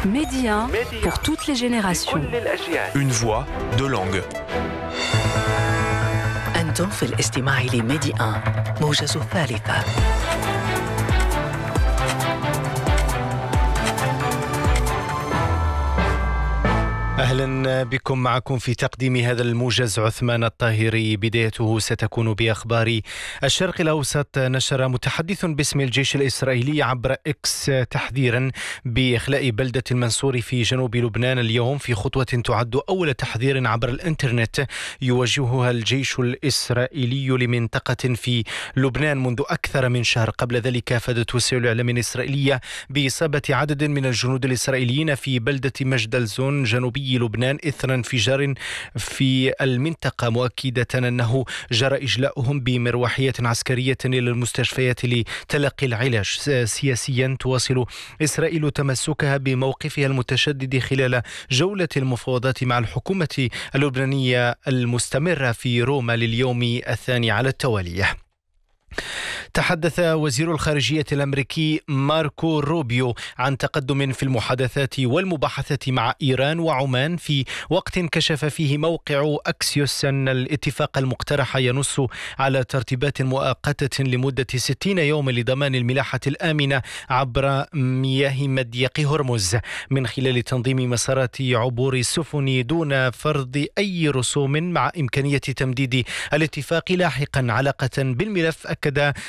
Medi 1 pour toutes les générations. Une voix, deux langues. أنتم في الاستماع لميدي 1 موجز الثالثة. أهلا بكم. معكم في تقديم هذا الموجز عثمان الطاهري. بدايته ستكون بأخبار الشرق الأوسط. نشر متحدث باسم الجيش الإسرائيلي عبر إكس تحذيرا بإخلاء بلدة المنصور في جنوب لبنان اليوم، في خطوة تعد أول تحذير عبر الإنترنت يوجهها الجيش الإسرائيلي لمنطقة في لبنان منذ أكثر من شهر. قبل ذلك أفادت وسائل الإعلام الإسرائيلية بإصابة عدد من الجنود الإسرائيليين في بلدة مجدلزون جنوبي لبنان إثر انفجار في المنطقة، مؤكدة أنه جرى إجلاؤهم بمروحية عسكرية إلى المستشفيات لتلقي العلاج. سياسيا تواصل إسرائيل تمسكها بموقفها المتشدد خلال جولة المفاوضات مع الحكومة اللبنانية المستمرة في روما لليوم الثاني على التوالي. تحدث وزير الخارجية الأمريكي ماركو روبيو عن تقدم في المحادثات والمباحثات مع إيران وعمان، في وقت كشف فيه موقع أكسيوس أن الاتفاق المقترح ينص على ترتيبات مؤقتة لمدة 60 يوما لضمان الملاحة الآمنة عبر مياه مضيق هرمز من خلال تنظيم مسارات عبور السفن دون فرض أي رسوم، مع إمكانية تمديد الاتفاق لاحقا. علاقة بالملف، أكد